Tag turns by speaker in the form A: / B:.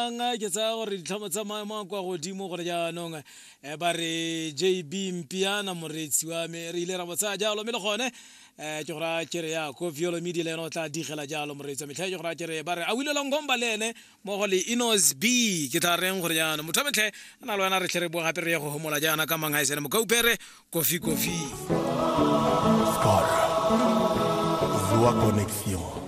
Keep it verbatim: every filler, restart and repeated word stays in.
A: yang ke tsa gore ditlhomo tsa maemo kwa godimo gore ja nong e ba re J B Mpiana moretsi wa me re ile ra botsa jalo me le gone eh ke gora kere ya Kofiolo media le no tla digela jalo moretsi me tlha ke gora kere ba re a wile longomba lene mo go le Inos B ke tla reng gore jana mothametlhe ana lwana re tlhere bo gape re go homola jana ka manga isene mo kaupere kofi kofi
B: Scar Zwa Connexion.